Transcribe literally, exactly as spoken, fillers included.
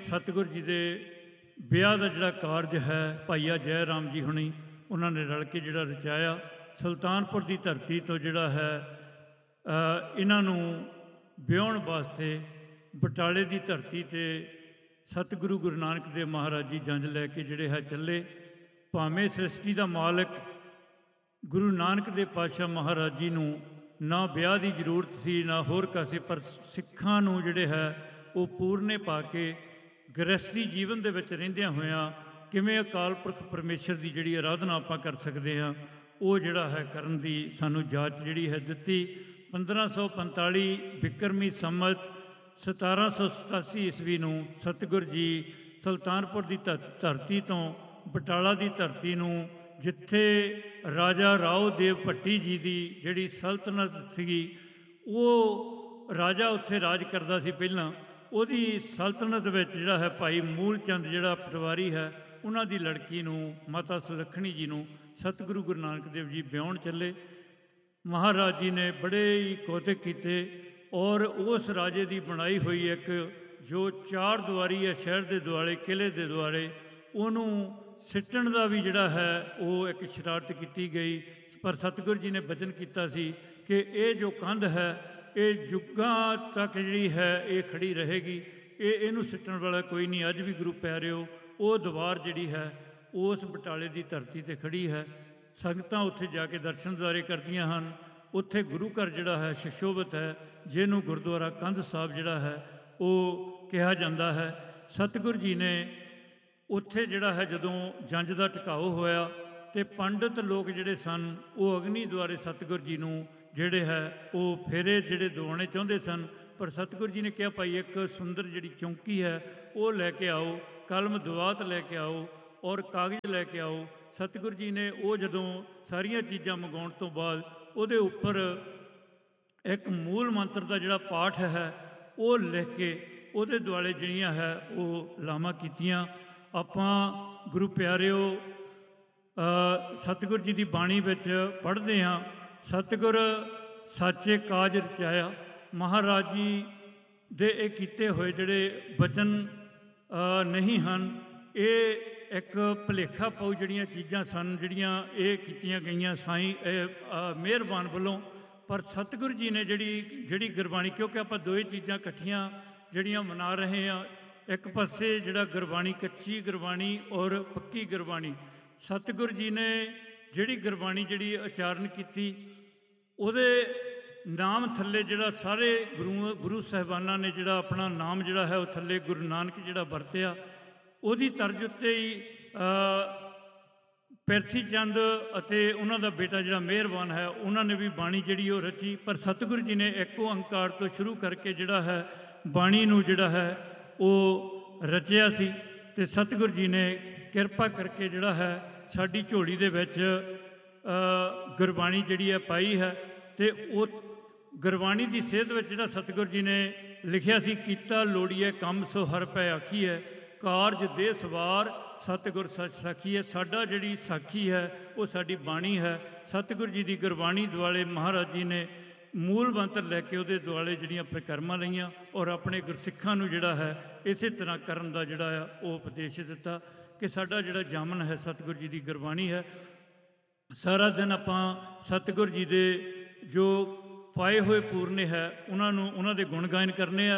सतगुर जी के ਵਿਆਹ ਦਾ ਜਿਹੜਾ ਕਾਰਜ ਹੈ ਭਾਈਆ ਜੈ ਰਾਮ ਜੀ ਹੁਣੀ ਉਹਨਾਂ ਨੇ ਰਲ ਕੇ ਜਿਹੜਾ ਰਚਾਇਆ। ਸੁਲਤਾਨਪੁਰ ਦੀ ਧਰਤੀ ਤੋਂ ਜਿਹੜਾ ਹੈ ਇਹਨਾਂ ਨੂੰ ਵਿਆਹੁਣ ਵਾਸਤੇ ਬਟਾਲੇ ਦੀ ਧਰਤੀ 'ਤੇ ਸਤਿਗੁਰੂ ਗੁਰੂ ਨਾਨਕ ਦੇਵ ਮਹਾਰਾਜ ਜੀ ਜੰਝ ਲੈ ਕੇ ਜਿਹੜੇ ਹੈ ਚੱਲੇ। ਭਾਵੇਂ ਸ੍ਰਿਸ਼ਟੀ ਦਾ ਮਾਲਕ ਗੁਰੂ ਨਾਨਕ ਦੇਵ ਪਾਤਸ਼ਾਹ ਮਹਾਰਾਜ ਜੀ ਨੂੰ ਨਾ ਵਿਆਹ ਦੀ ਜ਼ਰੂਰਤ ਸੀ ਨਾ ਹੋਰ ਕਾਸੇ, ਪਰ ਸਿੱਖਾਂ ਨੂੰ ਜਿਹੜੇ ਹੈ ਉਹ ਪੂਰਨੇ ਪਾ ਕੇ ਗ੍ਰਸਤੀ ਜੀਵਨ ਦੇ ਵਿੱਚ ਰਹਿੰਦਿਆਂ ਹੋਇਆਂ ਕਿਵੇਂ ਅਕਾਲ ਪੁਰਖ ਪਰਮੇਸ਼ਰ ਦੀ ਜਿਹੜੀ ਅਰਾਧਨਾ ਆਪਾਂ ਕਰ ਸਕਦੇ ਹਾਂ, ਉਹ ਜਿਹੜਾ ਹੈ ਕਰਨ ਦੀ ਸਾਨੂੰ ਜਾਚ ਜਿਹੜੀ ਹੈ ਦਿੱਤੀ। ਪੰਦਰਾਂ ਸੌ ਪੰਤਾਲੀ ਬਿਕਰਮੀ ਸੰਮਤ ਸਤਾਰਾਂ ਸੌ ਸਤਾਸੀ ਈਸਵੀ ਨੂੰ ਸਤਿਗੁਰ ਜੀ ਸੁਲਤਾਨਪੁਰ ਦੀ ਧਰਤੀ ਤੋਂ ਬਟਾਲਾ ਦੀ ਧਰਤੀ ਨੂੰ, ਜਿੱਥੇ ਰਾਜਾ ਰਾਓ ਦੇਵ ਭੱਟੀ ਜੀ ਦੀ ਜਿਹੜੀ ਸਲਤਨਤ ਸੀਗੀ, ਉਹ ਰਾਜਾ ਉੱਥੇ ਰਾਜ ਕਰਦਾ ਸੀ ਪਹਿਲਾਂ, ਉਹਦੀ ਸਲਤਨਤ ਵਿੱਚ ਜਿਹੜਾ ਹੈ ਭਾਈ ਮੂਲ ਚੰਦ ਜਿਹੜਾ ਪਟਵਾਰੀ ਹੈ, ਉਹਨਾਂ ਦੀ ਲੜਕੀ ਨੂੰ ਮਾਤਾ ਸੁਲੱਖਣੀ ਜੀ ਨੂੰ ਸਤਿਗੁਰੂ ਗੁਰੂ ਨਾਨਕ ਦੇਵ ਜੀ ਵਿਆਹੁਣ ਚੱਲੇ। ਮਹਾਰਾਜ ਜੀ ਨੇ ਬੜੇ ਹੀ ਕੌਤਕ ਕੀਤੇ ਔਰ ਉਸ ਰਾਜੇ ਦੀ ਬਣਾਈ ਹੋਈ ਇੱਕ ਜੋ ਚਾਰ ਦੁਆਰੀ ਹੈ ਸ਼ਹਿਰ ਦੇ ਦੁਆਲੇ, ਕਿਲ੍ਹੇ ਦੇ ਦੁਆਲੇ, ਉਹਨੂੰ ਸਿੱਟਣ ਦਾ ਵੀ ਜਿਹੜਾ ਹੈ ਉਹ ਇੱਕ ਸ਼ਰਾਰਤ ਕੀਤੀ ਗਈ। ਪਰ ਸਤਿਗੁਰੂ ਜੀ ਨੇ ਬਚਨ ਕੀਤਾ ਸੀ ਕਿ ਇਹ ਜੋ ਕੰਧ ਹੈ ਇਹ ਜੁੱਗਾਂ ਤੱਕ ਜਿਹੜੀ ਹੈ ਇਹ ਖੜੀ ਰਹੇਗੀ, ਇਹ ਇਹਨੂੰ ਸਿੱਟਣ ਵਾਲਾ ਕੋਈ ਨਹੀਂ। ਅੱਜ ਵੀ ਗੁਰੂ ਪਿਆਰਿਓ ਉਹ ਦੀਵਾਰ ਜਿਹੜੀ ਹੈ ਉਸ ਬਟਾਲੇ ਦੀ ਧਰਤੀ 'ਤੇ ਖੜੀ ਹੈ। ਸੰਗਤਾਂ ਉੱਥੇ ਜਾ ਕੇ ਦਰਸ਼ਨ ਦਿਦਾਰੇ ਕਰਦੀਆਂ ਹਨ। ਉੱਥੇ ਗੁਰੂ ਘਰ ਜਿਹੜਾ ਹੈ ਸੁਸ਼ੋਭਿਤ ਹੈ, ਜਿਹਨੂੰ ਗੁਰਦੁਆਰਾ ਕੰਧ ਸਾਹਿਬ ਜਿਹੜਾ ਹੈ ਉਹ ਕਿਹਾ ਜਾਂਦਾ ਹੈ। ਸਤਿਗੁਰੂ ਜੀ ਨੇ ਉੱਥੇ ਜਿਹੜਾ ਹੈ ਜਦੋਂ ਜੰਝ ਦਾ ਟਿਕਾਓ ਹੋਇਆ ਅਤੇ ਪੰਡਿਤ ਲੋਕ ਜਿਹੜੇ ਸਨ ਉਹ ਅਗਨੀ ਦੁਆਰੇ ਸਤਿਗੁਰੂ ਜੀ ਨੂੰ ਜਿਹੜੇ ਹੈ ਉਹ ਫੇਰੇ ਜਿਹੜੇ ਦਵਾਉਣੇ ਚਾਹੁੰਦੇ ਸਨ। ਪਰ ਸਤਿਗੁਰੂ ਜੀ ਨੇ ਕਿਹਾ ਭਾਈ ਇੱਕ ਸੁੰਦਰ ਜਿਹੜੀ ਚੌਂਕੀ ਹੈ ਉਹ ਲੈ ਕੇ ਆਓ, ਕਲਮ ਦੁਆਤ ਲੈ ਕੇ ਆਓ ਔਰ ਕਾਗਜ਼ ਲੈ ਕੇ ਆਓ। ਸਤਿਗੁਰੂ ਜੀ ਨੇ ਉਹ ਜਦੋਂ ਸਾਰੀਆਂ ਚੀਜ਼ਾਂ ਮੰਗਾਉਣ ਤੋਂ ਬਾਅਦ ਉਹਦੇ ਉੱਪਰ ਇੱਕ ਮੂਲ ਮੰਤਰ ਦਾ ਜਿਹੜਾ ਪਾਠ ਹੈ ਉਹ ਲਿਖ ਕੇ ਉਹਦੇ ਦੁਆਲੇ ਜਿਹੜੀਆਂ ਹੈ ਉਹ ਲਾਵਾਂ ਕੀਤੀਆਂ। ਆਪਾਂ ਗੁਰੂ ਪਿਆਰਿਓ ਸਤਿਗੁਰੂ ਜੀ ਦੀ ਬਾਣੀ ਵਿੱਚ ਪੜ੍ਹਦੇ ਹਾਂ, ਸਤਿਗੁਰ ਸਾਚੇ ਕਾਜ ਰਚਾਇਆ। ਮਹਾਰਾਜ ਜੀ ਦੇ ਇਹ ਕੀਤੇ ਹੋਏ ਜਿਹੜੇ ਬਚਨ ਨਹੀਂ ਹਨ, ਇਹ ਇੱਕ ਭੁਲੇਖਾ ਪਾਉ ਜਿਹੜੀਆਂ ਚੀਜ਼ਾਂ ਸਨ ਜਿਹੜੀਆਂ ਇਹ ਕੀਤੀਆਂ ਗਈਆਂ ਸਾਈਂ ਮਿਹਰਬਾਨ ਵੱਲੋਂ। ਪਰ ਸਤਿਗੁਰੂ ਜੀ ਨੇ ਜਿਹੜੀ ਜਿਹੜੀ ਗੁਰਬਾਣੀ, ਕਿਉਂਕਿ ਆਪਾਂ ਦੋਏ ਚੀਜ਼ਾਂ ਇਕੱਠੀਆਂ ਜਿਹੜੀਆਂ ਮਨਾ ਰਹੇ ਹਾਂ, ਇੱਕ ਪਾਸੇ ਜਿਹੜਾ ਗੁਰਬਾਣੀ ਕੱਚੀ ਗੁਰਬਾਣੀ ਔਰ ਪੱਕੀ ਗੁਰਬਾਣੀ, ਸਤਿਗੁਰੂ ਜੀ ਨੇ ਜਿਹੜੀ ਗੁਰਬਾਣੀ ਜਿਹੜੀ ਉਚਾਰਨ ਕੀਤੀ ਉਹਦੇ ਨਾਮ ਥੱਲੇ ਜਿਹੜਾ ਸਾਰੇ ਗੁਰੂ ਗੁਰੂ ਸਾਹਿਬਾਨਾਂ ਨੇ ਜਿਹੜਾ ਆਪਣਾ ਨਾਮ ਜਿਹੜਾ ਹੈ ਉਹ ਥੱਲੇ ਗੁਰੂ ਨਾਨਕ ਜਿਹੜਾ ਵਰਤਿਆ, ਉਹਦੀ ਤਰਜ਼ ਉੱਤੇ ਹੀ ਪਿਰਥੀ ਚੰਦ ਅਤੇ ਉਹਨਾਂ ਦਾ ਬੇਟਾ ਜਿਹੜਾ ਮਿਹਰਬਾਨ ਹੈ ਉਹਨਾਂ ਨੇ ਵੀ ਬਾਣੀ ਜਿਹੜੀ ਉਹ ਰਚੀ। ਪਰ ਸਤਿਗੁਰੂ ਜੀ ਨੇ ਇੱਕ ਓਂਕਾਰ ਤੋਂ ਸ਼ੁਰੂ ਕਰਕੇ ਜਿਹੜਾ ਹੈ ਬਾਣੀ ਨੂੰ ਜਿਹੜਾ ਹੈ ਉਹ ਰਚਿਆ ਸੀ। ਅਤੇ ਸਤਿਗੁਰੂ ਜੀ ਨੇ ਕਿਰਪਾ ਕਰਕੇ ਜਿਹੜਾ ਹੈ ਸਾਡੀ ਝੋਲੀ ਦੇ ਵਿੱਚ ਗੁਰਬਾਣੀ ਜਿਹੜੀ ਹੈ ਪਾਈ ਹੈ। ਅਤੇ ਉਹ ਗੁਰਬਾਣੀ ਦੀ ਸੇਧ ਵਿੱਚ ਜਿਹੜਾ ਸਤਿਗੁਰੂ ਜੀ ਨੇ ਲਿਖਿਆ ਸੀ, ਕੀਤਾ ਲੋੜੀਏ ਕੰਮ ਸੋ ਹਰ ਪੈ ਆਖੀਐ, ਕਾਰਜ ਦੇ ਸਵਾਰ ਸਤਿਗੁਰ ਸੱਚ ਸਾਖੀ ਹੈ। ਸਾਡਾ ਜਿਹੜੀ ਸਾਖੀ ਹੈ ਉਹ ਸਾਡੀ ਬਾਣੀ ਹੈ। ਸਤਿਗੁਰੂ ਜੀ ਦੀ ਗੁਰਬਾਣੀ ਦੁਆਲੇ ਮਹਾਰਾਜ ਜੀ ਨੇ ਮੂਲ ਮੰਤਰ ਲੈ ਕੇ ਉਹਦੇ ਦੁਆਲੇ ਜਿਹੜੀਆਂ ਪ੍ਰਕਰਮਾਂ ਲਈਆਂ ਔਰ ਆਪਣੇ ਗੁਰਸਿੱਖਾਂ ਨੂੰ ਜਿਹੜਾ ਹੈ ਇਸੇ ਤਰ੍ਹਾਂ ਕਰਨ ਦਾ ਜਿਹੜਾ ਆ ਉਹ ਉਪਦੇਸ਼ ਦਿੱਤਾ ਕਿ ਸਾਡਾ ਜਿਹੜਾ ਜਾਮਨ ਹੈ ਸਤਿਗੁਰੂ ਜੀ ਦੀ ਗੁਰਬਾਣੀ ਹੈ। ਸਾਰਾ ਦਿਨ ਆਪਾਂ ਸਤਿਗੁਰੂ ਜੀ ਦੇ ਜੋ ਪਾਏ ਹੋਏ ਪੂਰਨੇ ਹੈ ਉਹਨਾਂ ਨੂੰ ਉਹਨਾਂ ਦੇ ਗੁਣ ਗਾਇਨ ਕਰਨੇ ਆ।